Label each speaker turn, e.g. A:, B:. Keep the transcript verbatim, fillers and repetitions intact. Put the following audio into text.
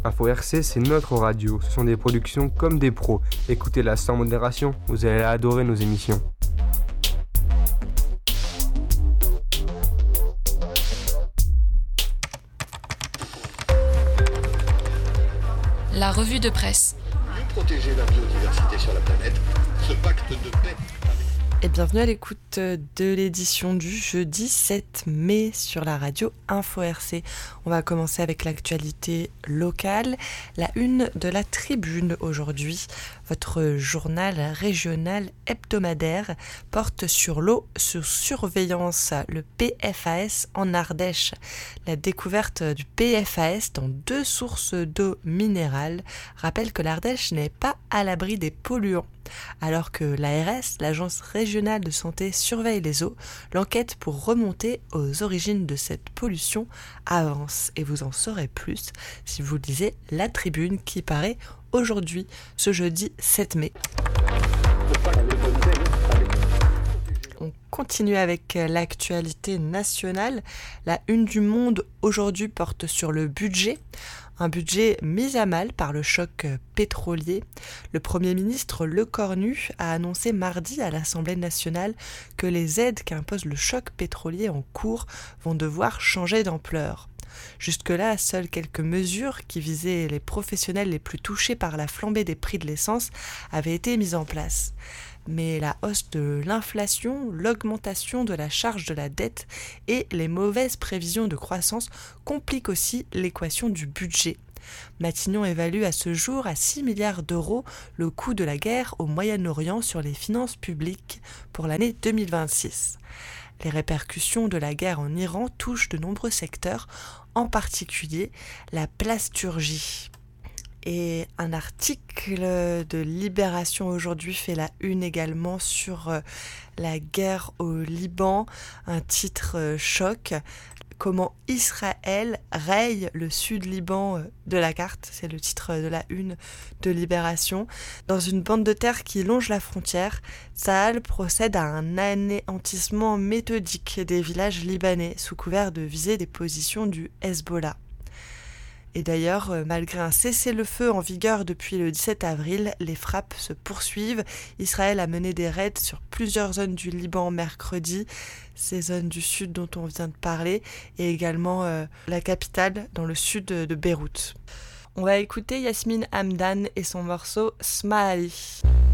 A: Info R C, c'est notre radio. Ce sont des productions comme des pros. Écoutez-la sans modération, vous allez adorer nos émissions.
B: La revue de presse.
C: Mieux protéger la biodiversité sur la planète, ce pacte de paix.
D: Et bienvenue à l'écoute de l'édition du jeudi sept mai sur la radio Info R C. On va commencer avec l'actualité locale. La une de la Tribune aujourd'hui. Votre journal régional hebdomadaire porte sur l'eau sous surveillance, le P F A S en Ardèche. La découverte du P F A S dans deux sources d'eau minérale rappelle que l'Ardèche n'est pas à l'abri des polluants. Alors que l'A R S, l'Agence régionale de santé, surveille les eaux, l'enquête pour remonter aux origines de cette pollution avance. Et vous en saurez plus si vous lisez La Tribune qui paraît aujourd'hui, ce jeudi sept mai. On continue avec l'actualité nationale. La une du Monde aujourd'hui porte sur le budget. Un budget mis à mal par le choc pétrolier. Le Premier ministre Lecornu a annoncé mardi à l'Assemblée nationale que les aides qu'impose le choc pétrolier en cours vont devoir changer d'ampleur. Jusque-là, seules quelques mesures qui visaient les professionnels les plus touchés par la flambée des prix de l'essence avaient été mises en place. Mais la hausse de l'inflation, l'augmentation de la charge de la dette et les mauvaises prévisions de croissance compliquent aussi l'équation du budget. Matignon évalue à ce jour à six milliards d'euros le coût de la guerre au Moyen-Orient sur les finances publiques pour l'année deux mille vingt-six. Les répercussions de la guerre en Iran touchent de nombreux secteurs, en particulier la plasturgie. Et un article de Libération aujourd'hui fait la une également sur la guerre au Liban, un titre choc. Comment Israël raye le sud Liban de la carte, c'est le titre de la une de Libération. Dans une bande de terre qui longe la frontière, Tsahal procède à un anéantissement méthodique des villages libanais sous couvert de viser des positions du Hezbollah. Et d'ailleurs, malgré un cessez-le-feu en vigueur depuis le dix-sept avril, les frappes se poursuivent. Israël a mené des raids sur plusieurs zones du Liban mercredi, ces zones du sud dont on vient de parler, et également euh, la capitale dans le sud de Beyrouth. On va écouter Yasmine Hamdan et son morceau Smiley.